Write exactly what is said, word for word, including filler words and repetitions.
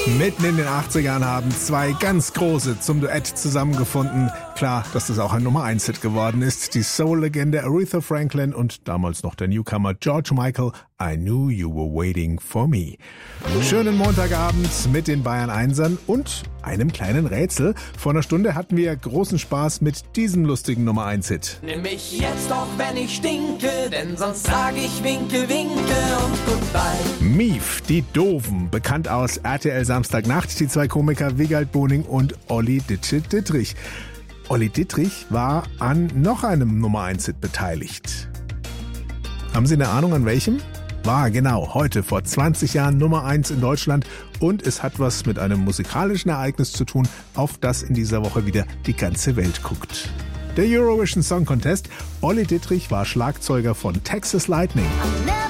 Mitten in den achtzigern haben zwei ganz große zum Duett zusammengefunden. Klar, dass das auch ein Nummer eins Hit geworden ist. Die Soul-Legende Aretha Franklin und damals noch der Newcomer George Michael. I knew you were waiting for me. Schönen Montagabend mit den Bayern Einsern und einem kleinen Rätsel. Vor einer Stunde hatten wir großen Spaß mit diesem lustigen Nummer eins Hit. Nimm mich jetzt auch, wenn ich stinke, denn sonst sag ich winke, winke und goodbye. Mief, die Doofen, bekannt aus R T L Samstagnacht, die zwei Komiker Wiegald Boning und Olli Dittrich Dittrich. Olli Dittrich war an noch einem Nummer eins Hit beteiligt. Haben Sie eine Ahnung, an welchem? War genau heute vor zwanzig Jahren Nummer eins in Deutschland und es hat was mit einem musikalischen Ereignis zu tun, auf das in dieser Woche wieder die ganze Welt guckt. Der Eurovision Song Contest. Olli Dittrich war Schlagzeuger von Texas Lightning.